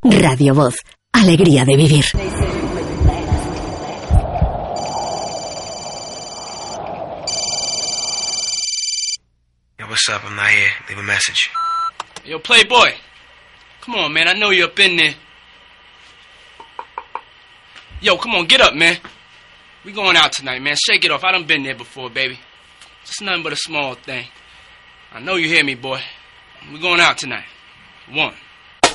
Radio Voz, alegría de vivir. Yo, what's up? I'm not here. Leave a message. Yo, Playboy. Come on, man. I know you're up in there. Yo, come on, get up, man. We going out tonight, man. Shake it off. I done been there before, baby. It's nothing but a small thing. I know you hear me, boy. We going out tonight. 1